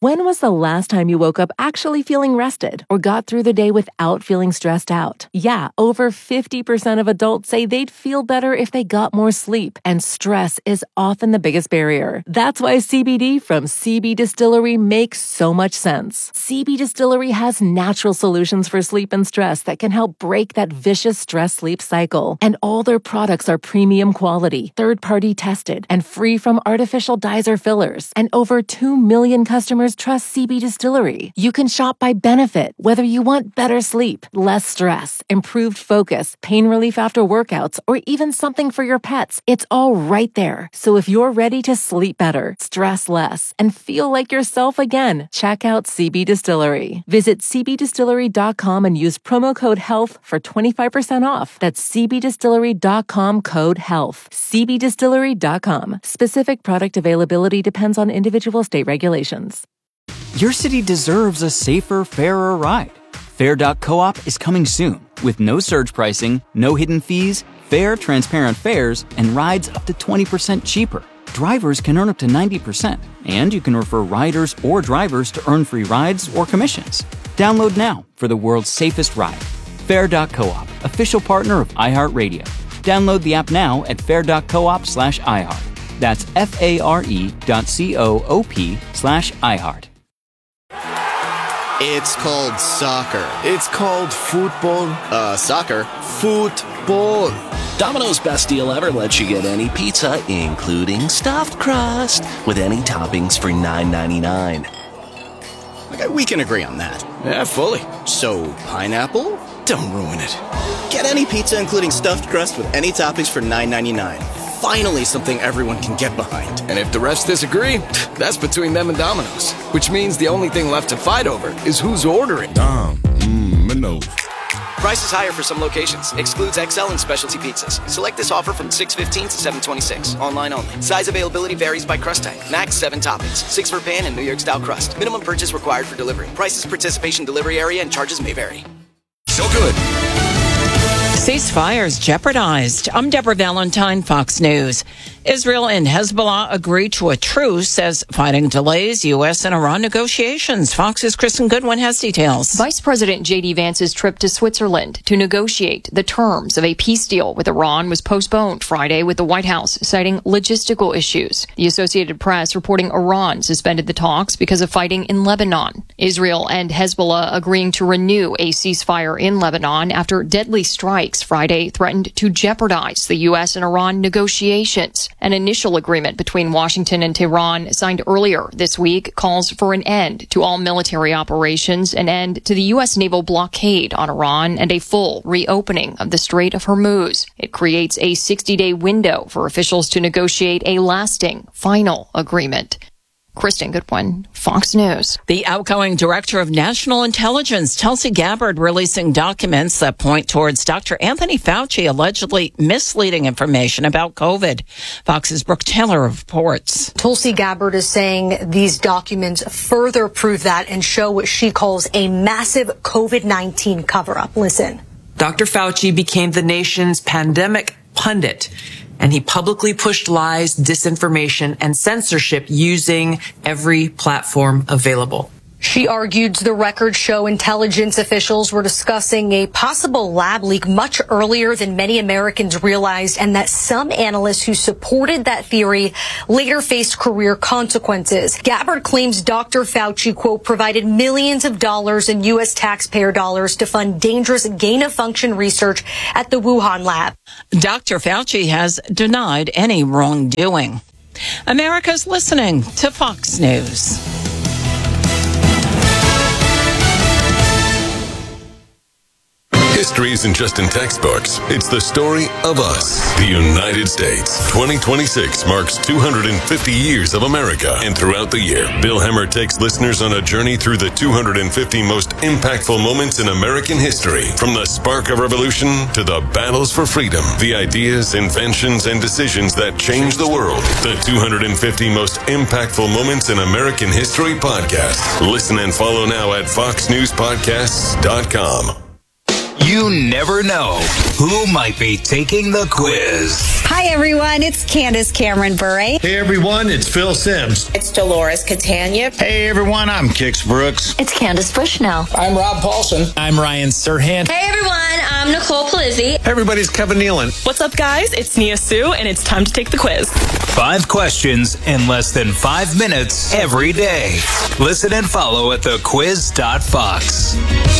When was the last time you woke up actually feeling rested or got through the day without feeling stressed out? Yeah, over 50% of adults say they'd feel better if they got more sleep, and stress is often the biggest barrier. That's why CBD from CB Distillery makes so much sense. CB Distillery has natural solutions for sleep and stress that can help break that vicious stress-sleep cycle. And all their products are premium quality, third-party tested, and free from artificial dyes or fillers. And over 2 million customers trust CB Distillery. You can shop by benefit, whether you want better sleep, less stress, improved focus, pain relief after workouts, or even something for your pets. It's all right there. So if you're ready to sleep better, stress less, and feel like yourself again, check out CB Distillery. Visit cbdistillery.com and use promo code HEALTH for 25% off. That's cbdistillery.com, code HEALTH. cbdistillery.com. Specific product availability depends on individual state regulations. Your city deserves a safer, fairer ride. Fair.coop is coming soon with no surge pricing, no hidden fees, fair, transparent fares, and rides up to 20% cheaper. Drivers can earn up to 90%, and you can refer riders or drivers to earn free rides or commissions. Download now for the world's safest ride. Fair.coop, official partner of iHeartRadio. Download the app now at fair.coop/iHeart. That's FARE.coop/iHeart. It's called soccer. It's called football. Soccer. Football. Domino's best deal ever lets you get any pizza, including stuffed crust, with any toppings for $9.99. Okay, we can agree on that. Yeah, fully. So, pineapple? Don't ruin it. Get any pizza, including stuffed crust, with any toppings for $9.99. Finally, something everyone can get behind. And if the refs disagree, that's between them and Domino's. Which means the only thing left to fight over is who's ordering. Domino's. Price is higher for some locations. Excludes XL and specialty pizzas. Select this offer from 6/15 to 7/26. Online only. Size availability varies by crust type. Max 7 toppings. 6 for pan and New York style crust. Minimum purchase required for delivery. Prices, participation, delivery area, and charges may vary. So good. Ceasefires jeopardized. I'm Deborah Valentine, Fox News. Israel and Hezbollah agree to a truce as fighting delays U.S. and Iran negotiations. Fox's Kristen Goodwin has details. Vice President J.D. Vance's trip to Switzerland to negotiate the terms of a peace deal with Iran was postponed Friday, with the White House citing logistical issues. The Associated Press reporting Iran suspended the talks because of fighting in Lebanon. Israel and Hezbollah agreeing to renew a ceasefire in Lebanon after deadly strikes Friday threatened to jeopardize the U.S. and Iran negotiations. An initial agreement between Washington and Tehran signed earlier this week calls for an end to all military operations, an end to the U.S. naval blockade on Iran, and a full reopening of the Strait of Hormuz. It creates a 60-day window for officials to negotiate a lasting, final agreement. Kristen Goodwin, Fox News. The outgoing director of national intelligence, Tulsi Gabbard, releasing documents that point towards Dr. Anthony Fauci allegedly misleading information about COVID. Fox's Brooke Taylor reports. Tulsi Gabbard is saying these documents further prove that and show what she calls a massive COVID-19 cover-up. Listen. Dr. Fauci became the nation's pandemic pundit, and he publicly pushed lies, disinformation, and censorship using every platform available. She argued the records show intelligence officials were discussing a possible lab leak much earlier than many Americans realized, and that some analysts who supported that theory later faced career consequences. Gabbard claims Dr. Fauci, quote, provided millions of dollars in U.S. taxpayer dollars to fund dangerous gain-of-function research at the Wuhan lab. Dr. Fauci has denied any wrongdoing. America's listening to Fox News. History isn't just in textbooks. It's the story of us, the United States. 2026 marks 250 years of America. And throughout the year, Bill Hemmer takes listeners on a journey through the 250 most impactful moments in American history. From the spark of revolution to the battles for freedom, the ideas, inventions, and decisions that changed the world. The 250 most impactful moments in American history podcast. Listen and follow now at foxnewspodcasts.com. You never know who might be taking the quiz. Hi, everyone. It's Candace Cameron Bure. Hey, everyone. It's Phil Sims. It's Dolores Catania. Hey, everyone. I'm Kix Brooks. It's Candace Bushnell. I'm Rob Paulson. I'm Ryan Serhant. Hey, everyone. I'm Nicole Palizzi. Hey, everybody. It's Kevin Nealon. What's up, guys? It's Nia Sue, and it's time to take the quiz. 5 questions in less than 5 minutes every day. Listen and follow at thequiz.fox.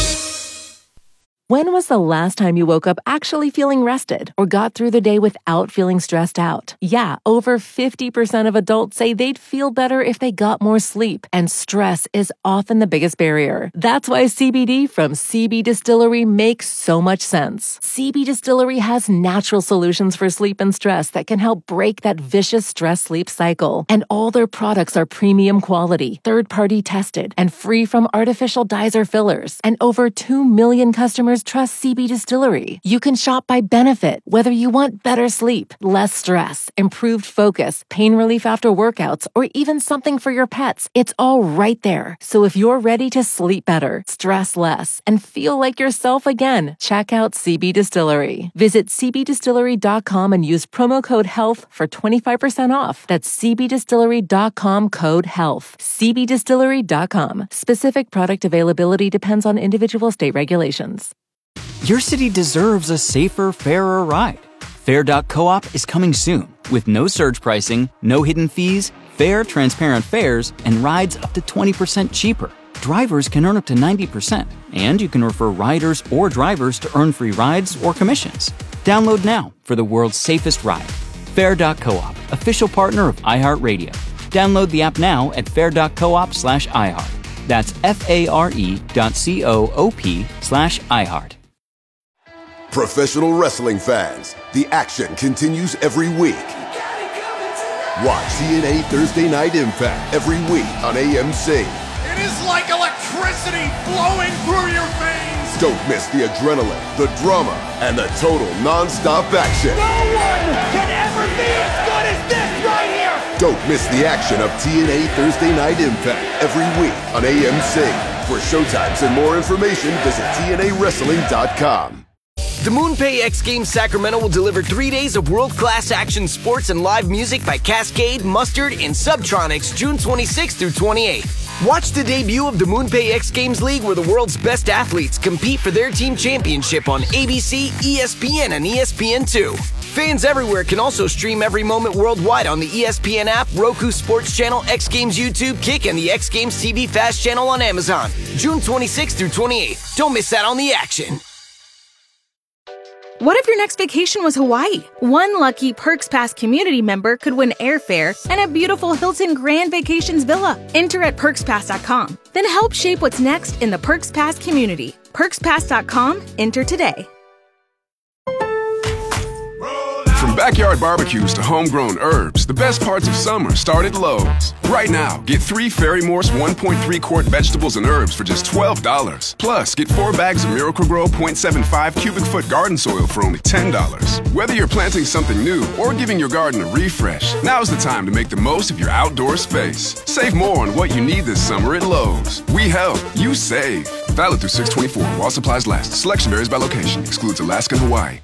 When was the last time you woke up actually feeling rested or got through the day without feeling stressed out? Yeah, over 50% of adults say they'd feel better if they got more sleep, and stress is often the biggest barrier. That's why CBD from CB Distillery makes so much sense. CB Distillery has natural solutions for sleep and stress that can help break that vicious stress-sleep cycle. And all their products are premium quality, third-party tested, and free from artificial dyes or fillers. And over 2 million customers trust CB Distillery. You can shop by benefit, whether you want better sleep, less stress, improved focus, pain relief after workouts, or even something for your pets. It's all right there. So if you're ready to sleep better, stress less, and feel like yourself again, check out CB Distillery. Visit cbdistillery.com and use promo code HEALTH for 25% off. That's cbdistillery.com, code HEALTH. cbdistillery.com. Specific product availability depends on individual state regulations. Your city deserves a safer, fairer ride. Fair.coop is coming soon with no surge pricing, no hidden fees, fair, transparent fares, and rides up to 20% cheaper. Drivers can earn up to 90%, and you can refer riders or drivers to earn free rides or commissions. Download now for the world's safest ride. Fair.coop, official partner of iHeartRadio. Download the app now at fair.coop/iHeart. That's FARE.coop/iHeart. Professional wrestling fans, the action continues every week. Watch TNA Thursday Night Impact every week on AMC. It is like electricity flowing through your veins. Don't miss the adrenaline, the drama, and the total non-stop action. No one can ever be as good as this right here. Don't miss the action of TNA Thursday Night Impact every week on AMC. For showtimes and more information, visit TNAWrestling.com. The MoonPay X Games Sacramento will deliver 3 days of world-class action sports and live music by Cascade, Mustard, and Subtronics June 26th through 28th. Watch the debut of the MoonPay X Games League, where the world's best athletes compete for their team championship on ABC, ESPN, and ESPN2. Fans everywhere can also stream every moment worldwide on the ESPN app, Roku Sports Channel, X Games YouTube, Kick, and the X Games TV Fast Channel on Amazon. June 26th through 28th. Don't miss out on the action. What if your next vacation was Hawaii? One lucky Perks Pass community member could win airfare and a beautiful Hilton Grand Vacations villa. Enter at PerksPass.com. Then help shape what's next in the Perks Pass community. PerksPass.com. Enter today. From backyard barbecues to homegrown herbs, the best parts of summer start at Lowe's. Right now, get 3 Fairy Morse 1.3 quart vegetables and herbs for just $12. Plus, get 4 bags of Miracle-Gro 0.75 cubic foot garden soil for only $10. Whether you're planting something new or giving your garden a refresh, now's the time to make the most of your outdoor space. Save more on what you need this summer at Lowe's. We help, you save. Valid through 6/24 while supplies last. Selection varies by location. Excludes Alaska and Hawaii.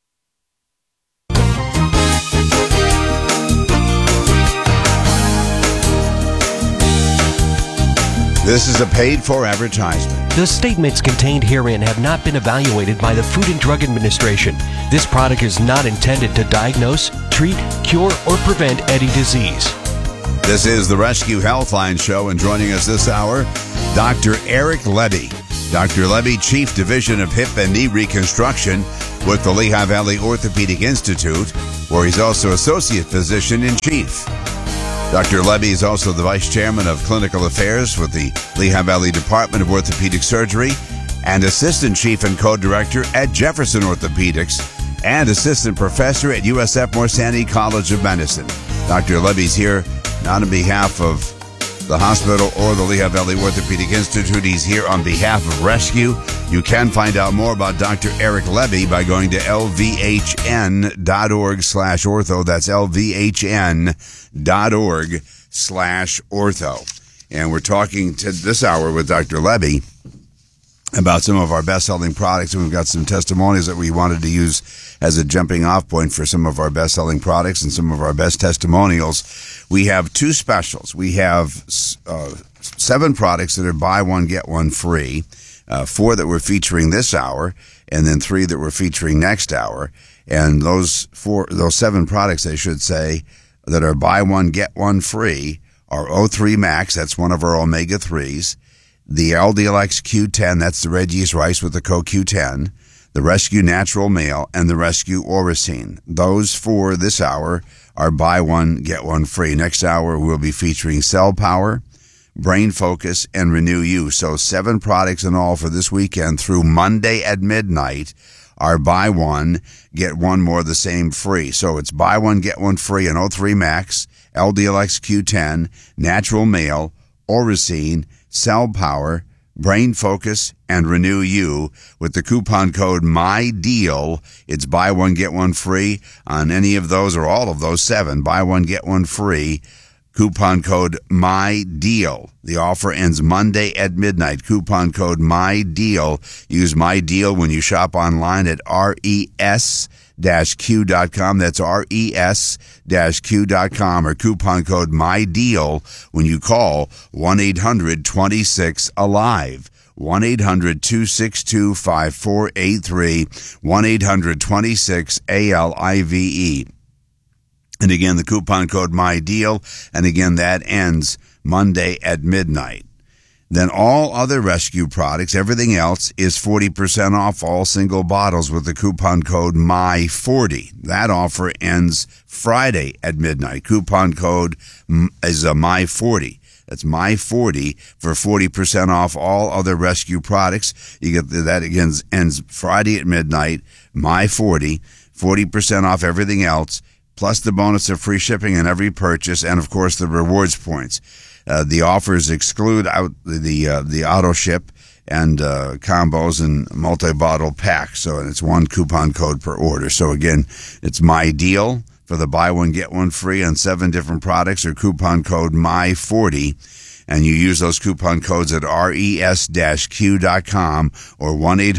This is a paid-for advertisement. The statements contained herein have not been evaluated by the Food and Drug Administration. This product is not intended to diagnose, treat, cure, or prevent any disease. This is the Rescue Healthline Show, and joining us this hour, Dr. Eric Lebby. Dr. Lebby, Chief Division of Hip and Knee Reconstruction with the Lehigh Valley Orthopedic Institute, where he's also Associate Physician in Chief. Dr. Lebby is also the Vice Chairman of Clinical Affairs with the Lehigh Valley Department of Orthopedic Surgery and Assistant Chief and Co-Director at Jefferson Orthopedics and Assistant Professor at USF Morsani College of Medicine. Dr. Lebby's here not on behalf of the hospital or the Lehigh Valley Orthopedic Institute. He's here on behalf of Rescue. You can find out more about Dr. Eric Lebby by going to lvhn.org/ortho. That's lvhn.org/ortho. And we're talking to this hour with Dr. Lebby about some of our best-selling products, and we've got some testimonials that we wanted to use as a jumping-off point for some of our best-selling products and some of our best testimonials. We have 2 specials. We have 7 products that are buy one, get one free, 4 that we're featuring this hour, and then 3 that we're featuring next hour. And those 7 products, I should say, that are buy one, get one free are O3 Max, that's one of our omega-3s, the LDLX Q10, that's the red yeast rice with the CoQ10, the Rescue Natural Meal, and the Rescue Oracine. Those 4 this hour are buy one, get one free. Next hour, we'll be featuring Cell Power, Brain Focus, and Renew You. So 7 products in all for this weekend through Monday at midnight are buy one, get one more the same free. So it's buy one, get one free on O3 Max, LDLX Q10, Natural Meal, Oracine, Cell Power, Brain Focus, and Renew You with the coupon code MyDeal. It's buy one, get one free on any of those or all of those 7. Buy one, get one free. Coupon code MyDeal. The offer ends Monday at midnight. Coupon code MyDeal. Use MyDeal when you shop online at res-q.com. That's res-q.com, or coupon code MyDeal when you call 1-800-26-ALIVE. 1-800-262-5483. 1-800-26-ALIVE. And again, the coupon code MyDeal, and again, that ends Monday at midnight. Then all other Rescue products, everything else, is 40% off all single bottles with the coupon code MY40. That offer ends Friday at midnight. Coupon code is MY40. That's MY40 for 40% off all other Rescue products. You get that again, ends Friday at midnight. MY40, 40% off everything else, plus the bonus of free shipping on every purchase, and of course the rewards points. The offers exclude out the auto ship and combos and multi-bottle packs. So it's 1 coupon code per order. So again, it's MyDeal for the buy one, get one free on 7 different products, or coupon code MY40. And you use those coupon codes at res-q.com or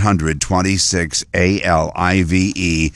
1-800-26-ALIVE,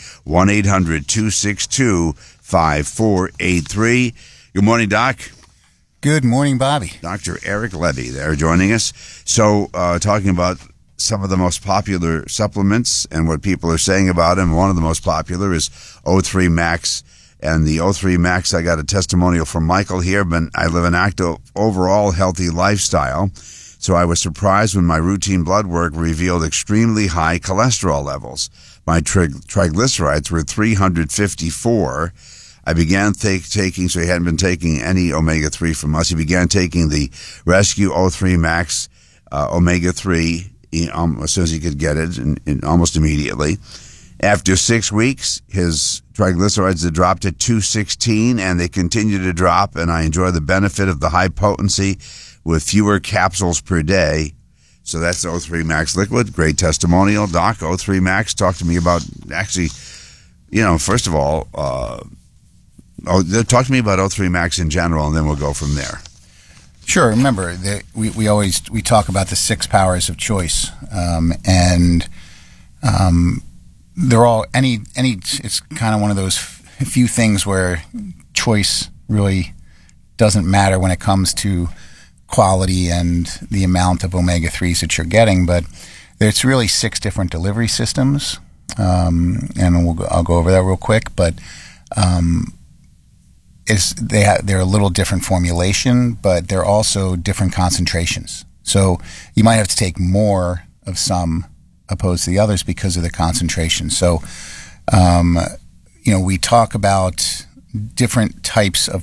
1-800-262-5483. Good morning, Doc. Good morning, Bobby. Dr. Eric Levy there joining us. So talking about some of the most popular supplements and what people are saying about them. One of the most popular is O3 Max. And the O3 Max, I got a testimonial from Michael here, but I live an active, overall healthy lifestyle. So I was surprised when my routine blood work revealed extremely high cholesterol levels. My triglycerides were 354. I began taking, so he hadn't been taking any omega-3 from us. He began taking the Rescue O3 Max omega-3 as soon as he could get it, and almost immediately. After 6 weeks, his triglycerides had dropped to 216, and they continue to drop, and I enjoy the benefit of the high potency with fewer capsules per day. So that's O3 Max Liquid. Great testimonial. Doc, O3 Max, talk to me about, actually, first of all, talk to me about O3 Max in general, and then we'll go from there. Sure. Remember, we talk about the 6 powers of choice, and they're all it's kind of one of those few things where choice really doesn't matter when it comes to quality and the amount of omega-3s that you're getting, but there's really 6 different delivery systems, and I'll go over that real quick, but they're a little different formulation, but they're also different concentrations. So you might have to take more of some opposed to the others because of the concentration. So, we talk about different types of